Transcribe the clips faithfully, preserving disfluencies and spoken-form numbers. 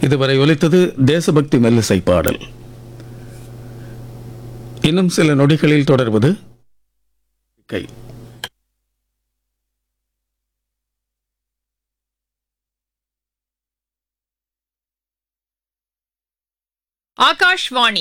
இதுவரை ஒலித்தது தேசபக்தி மெல்லிசை பாடல். இன்னும் சில நொடிகளில் தொடர்வது கை ஆகாஷ்வாணி.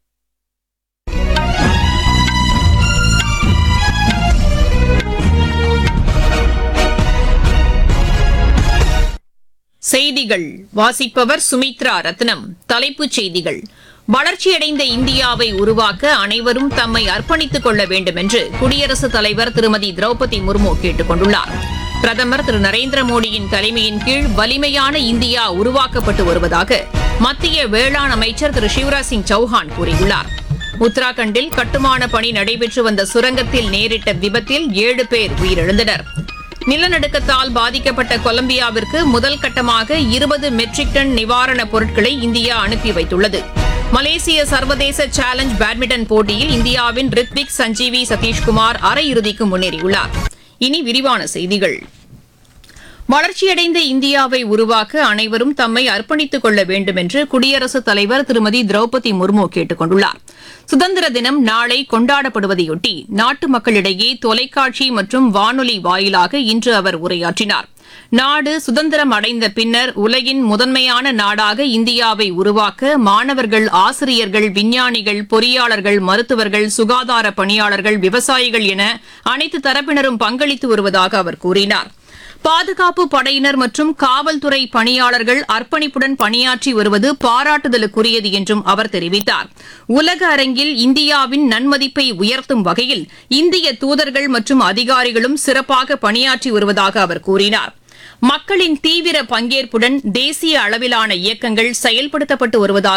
செய்திகள் வாசிப்பவர் சுமித்ரா ரத்னம். தலைப்புச் செய்திகள்: வளர்ச்சியடைந்த இந்தியாவை உருவாக்க அனைவரும் தம்மை அர்ப்பணித்துக் கொள்ள வேண்டும் என்று குடியரசுத் தலைவர் திருமதி திரௌபதி முர்மு கேட்டுக் கொண்டுள்ளார். பிரதமர் திரு நரேந்திர மோடியின் தலைமையின் கீழ் வலிமையான இந்தியா உருவாக்கப்பட்டு வருவதாக மத்திய வேளாண் அமைச்சர் திரு சிவராஜ் சிங் சௌஹான் கூறியுள்ளார். உத்தராகண்டில் கட்டுமான பணி நடைபெற்று வந்த சுரங்கத்தில் நேரிட்ட விபத்தில் ஏழு பேர் உயிரிழந்தனர். நிலநடுக்கத்தால் பாதிக்கப்பட்ட கொலம்பியாவிற்கு முதல் கட்டமாக இருபது மெட்ரிக் டன் நிவாரணப் பொருட்களை இந்தியா அனுப்பி வைத்துள்ளது. மலேசிய சர்வதேச சேலஞ்ச் பேட்மிண்டன் போட்டியில் இந்தியாவின் ரித்விக் சஞ்சீவி சதீஷ்குமார் அரையிறுதிக்கு முன்னேறியுள்ளார். இனி விரிவான செய்திகள். வளர்ச்சியடைந்த இந்தியாவை உருவாக்க அனைவரும் தம்மை அர்ப்பணித்துக் கொள்ள வேண்டும் என்று குடியரசுத் தலைவர் திருமதி திரௌபதி முர்மு கேட்டுக் கொண்டுள்ளார். சுதந்திர தினம் நாளை கொண்டாடப்படுவதையொட்டி நாட்டு மக்களிடையே தொலைக்காட்சி மற்றும் வானொலி வாயிலாக இன்று அவர் உரையாற்றினார். நாடு சுதந்திரம் அடைந்த பின்னர் உலகின் முதன்மையான நாடாக இந்தியாவை உருவாக்க மாணவர்கள், ஆசிரியர்கள், விஞ்ஞானிகள், பொறியாளர்கள், மருத்துவர்கள், சுகாதார பணியாளர்கள், விவசாயிகள் என அனைத்து தரப்பினரும் பங்களித்து வருவதாக அவர் கூறினார். பாதுகாப்பு படையினர் மற்றும் காவல்துறை பணியாளர்கள் அர்ப்பணிப்புடன் பணியாற்றி வருவது பாராட்டுதலுக்குரியது என்றும் அவர் தெரிவித்தார். உலக அரங்கில் இந்தியாவின் நன்மதிப்பை உயர்த்தும் வகையில் இந்திய தூதர்கள் மற்றும் அதிகாரிகளும் சிறப்பாக பணியாற்றி வருவதாக அவர் கூறினார். மக்களின் தீவிர பங்கேற்புடன் தேசிய அளவிலான இயக்கங்கள் செயல்படுத்தப்பட்டு வருவதாக